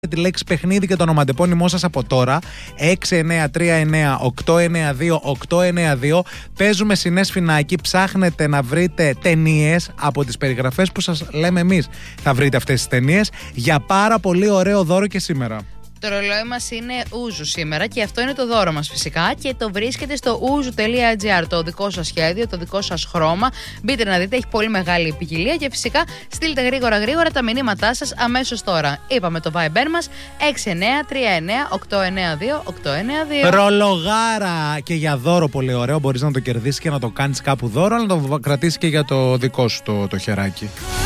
τη λέξη παιχνίδι και το ονοματεπώνυμό σας από τώρα. 6939-892-892. Παίζουμε Συνές Φινάκι. Ψάχνετε να βρείτε ταινίες από τις περιγραφές που σας λέμε εμείς. Θα βρείτε αυτές τις ταινίες για πάρα πολύ ωραίο δώρο και σήμερα. Το ρολόι μας είναι Uzu σήμερα και αυτό είναι το δώρο μας φυσικά και το βρίσκεται στο uzu.gr, το δικό σας σχέδιο, το δικό σας χρώμα. Μπείτε να δείτε, έχει πολύ μεγάλη ποικιλία και φυσικά στείλτε γρήγορα τα μηνύματά σας αμέσως τώρα. Είπαμε το Viber μας 6939-892-892. Ρολογάρα και για δώρο πολύ ωραίο, μπορείς να το κερδίσεις και να το κάνεις κάπου δώρο, αλλά να το κρατήσεις και για το δικό σου το χεράκι.